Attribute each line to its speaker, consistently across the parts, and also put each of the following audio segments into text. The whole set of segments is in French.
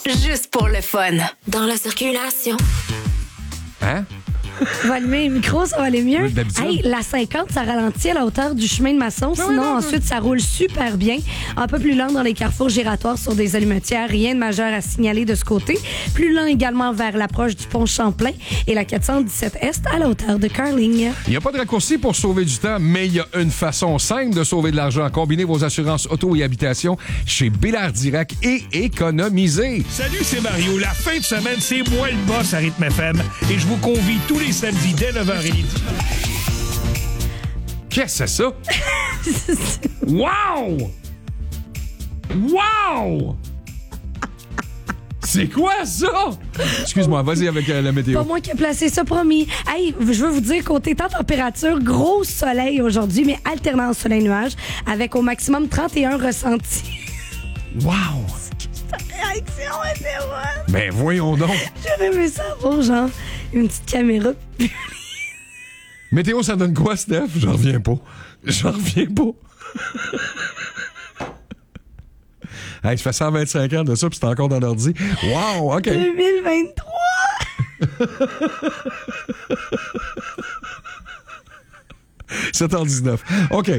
Speaker 1: juste pour le fun.
Speaker 2: Dans la circulation.
Speaker 3: Hein?
Speaker 4: On va allumer le micro, ça va aller mieux.
Speaker 3: Oui, d'habitude.
Speaker 4: Hey, la 50, ça ralentit à la hauteur du chemin de Masson. Sinon, ensuite, ça roule super bien. Un peu plus lent dans les carrefours giratoires sur des allumetières. Rien de majeur à signaler de ce côté. Plus lent également vers l'approche du pont Champlain et la 417 Est à la hauteur de Carling.
Speaker 3: Il n'y a pas de raccourci pour sauver du temps, mais il y a une façon simple de sauver de l'argent. Combinez vos assurances auto et habitation chez Bélair Direct et économisez.
Speaker 5: Salut, c'est Mario. La fin de semaine, c'est moi le boss à Rythme FM. Et je vous convie tous les samedis dès 9h30.
Speaker 3: Qu'est-ce que c'est ça? Wow! Wow! C'est quoi ça? Excuse-moi, vas-y avec la météo.
Speaker 4: Pas moi qui ai placé ça, promis. Hey, je veux vous dire, côté temps température, gros soleil aujourd'hui, mais alternance soleil-nuage, avec au maximum 31 ressentis.
Speaker 3: Wow!
Speaker 4: Réaction était bonne.
Speaker 3: Ben voyons donc.
Speaker 4: J'aurais aimé ça avoir, genre, une petite caméra.
Speaker 3: Météo, ça donne quoi, Steph? J'en reviens pas. Hey, je fais 125 ans de ça, puis c'est encore dans l'ordi. Wow, OK.
Speaker 4: 2023!
Speaker 3: 7h19. OK.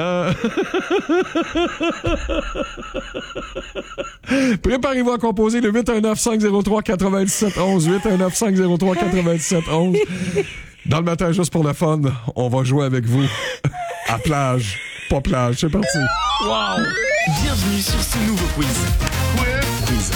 Speaker 3: Préparez-vous à composer le 819-503-9711. 819-503-9711. Dans le matin, juste pour le fun, on va jouer avec vous à plage. Pas plage, c'est parti.
Speaker 6: Wow! Bienvenue sur ce nouveau quiz. Quiz.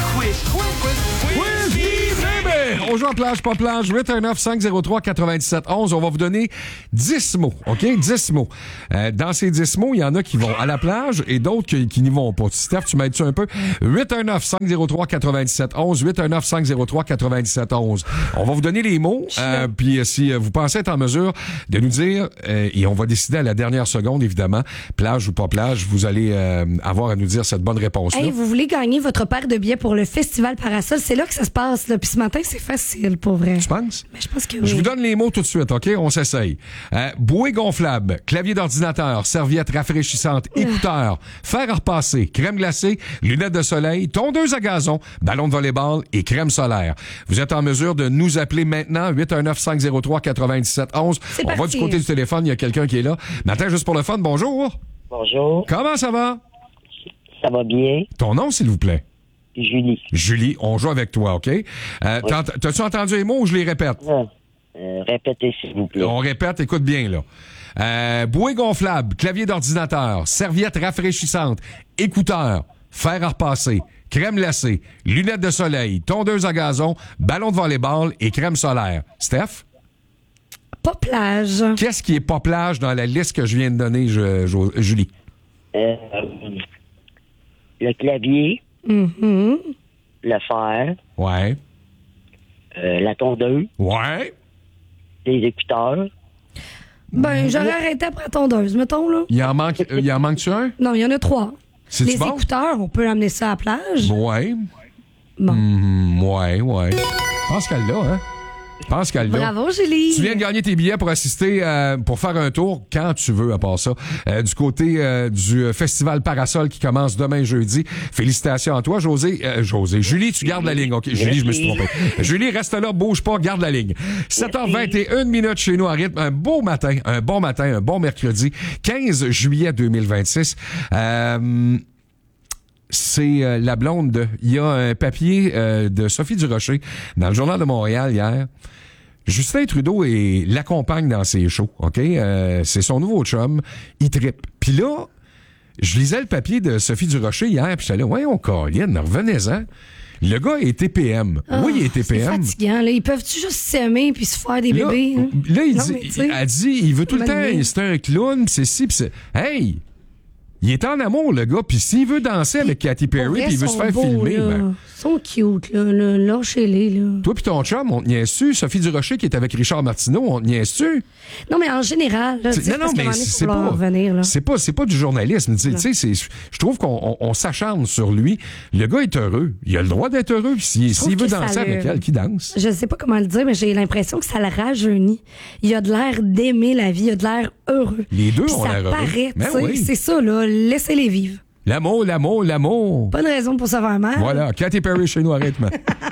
Speaker 3: On joue en plage, pas plage. 819-503-9711. On va vous donner 10 mots, OK? 10 mots. Dans ces 10 mots, il y en a qui vont à la plage et d'autres qui n'y vont pas. Steph, tu m'aides-tu un peu? 819-503-9711. 819-503-9711. On va vous donner les mots. Puis si vous pensez être en mesure de nous dire, et on va décider à la dernière seconde, évidemment, plage ou pas plage, vous allez avoir à nous dire cette bonne réponse-là.
Speaker 4: Hey, vous voulez gagner votre paire de billets pour le Festival Parasol? C'est là que ça se passe, là. Puis ce matin, c'est facile, pour vrai.
Speaker 3: Tu penses?
Speaker 4: Mais je pense que oui.
Speaker 3: Je vous donne les mots tout de suite, OK? On s'essaye. Bouée gonflable, clavier d'ordinateur, serviette rafraîchissante, écouteurs, fer à repasser, crème glacée, lunettes de soleil, tondeuse à gazon, ballon de volleyball et crème solaire. Vous êtes en mesure de nous appeler maintenant, 819-503-9711. On va du côté du téléphone, il y a quelqu'un qui est là. Matin, juste pour le fun, bonjour.
Speaker 7: Bonjour.
Speaker 3: Comment ça va?
Speaker 7: Ça va bien.
Speaker 3: Ton nom, s'il vous plaît?
Speaker 7: Julie.
Speaker 3: Julie, on joue avec toi, OK? T'as-tu entendu les mots ou je les répète?
Speaker 7: Répétez, s'il vous plaît.
Speaker 3: On répète, écoute bien, là. Bouée gonflable, clavier d'ordinateur, serviette rafraîchissante, écouteurs, fer à repasser, crème glacée, lunettes de soleil, tondeuse à gazon, ballon de volleyball et crème solaire. Steph?
Speaker 4: Pas plage.
Speaker 3: Qu'est-ce qui est pas plage dans la liste que je viens de donner, Julie?
Speaker 7: Le clavier.
Speaker 4: Mm-hmm.
Speaker 7: Le fer.
Speaker 3: Ouais.
Speaker 7: La tondeuse.
Speaker 3: Ouais.
Speaker 7: Les écouteurs.
Speaker 4: Ben, j'aurais arrêté après la tondeuse, mettons, là.
Speaker 3: Il en manque-tu un?
Speaker 4: Non, il y en a 3.
Speaker 3: C'est-tu
Speaker 4: les
Speaker 3: bon?
Speaker 4: écouteurs, on peut amener ça à la plage.
Speaker 3: Ouais.
Speaker 4: Bon.
Speaker 3: Ouais. Je pense qu'elle l'a, hein?
Speaker 4: Bravo, Julie.
Speaker 3: Tu viens de gagner tes billets pour assister, pour faire un tour, quand tu veux, à part ça, du côté du Festival Parasol qui commence demain jeudi. Félicitations à toi, José. Julie, tu gardes la ligne. OK, Julie, je me suis trompé. Julie, reste là, bouge pas, garde la ligne. 7h21 minutes chez nous à rythme. Un bon matin, un bon mercredi, 15 juillet 2026. C'est la blonde. Il y a un papier de Sophie Durocher dans le Journal de Montréal hier. Justin Trudeau l'accompagne dans ses shows, OK? C'est son nouveau chum. Il trippe. Puis là, je lisais le papier de Sophie Durocher hier, puis j'étais là, ouais, on Caroline, revenez-en. Le gars est TPM. Oui, il est TPM.
Speaker 4: C'est fatigant, là. Ils peuvent-tu juste s'aimer puis se faire des bébés?
Speaker 3: Là, elle dit, il veut tout le temps, c'est un clown, pis c'est ci, pis c'est... Hey! Il est en amour, le gars, puis s'il veut danser avec Katy Perry, puis il veut se faire filmer, ben...
Speaker 4: Ils sont cute, là. Lâchez-les, là.
Speaker 3: Toi pis ton chum, on te niaise-tu? Sophie Durocher, qui est avec Richard Martineau, on te niaise-tu?
Speaker 4: Non, mais en général, là,
Speaker 3: non, mais c'est pas...
Speaker 4: Revenir, là.
Speaker 3: C'est pas du journalisme. Tu sais, je trouve qu'on s'acharne sur lui. Le gars est heureux. Il a le droit d'être heureux. S'il veut danser avec elle, qu'il danse.
Speaker 4: Je sais pas comment le dire, mais j'ai l'impression que ça le rajeunit. Il a de l'air d'aimer la vie. Il a de l'air heureux.
Speaker 3: Les deux
Speaker 4: puis
Speaker 3: ont l'air heureux.
Speaker 4: Ça paraît,
Speaker 3: Ben oui.
Speaker 4: C'est ça, là. Laissez-les vivre.
Speaker 3: L'amour.
Speaker 4: Pas de raison pour se faire mal.
Speaker 3: Voilà, Katy Perry chez nous à rythme.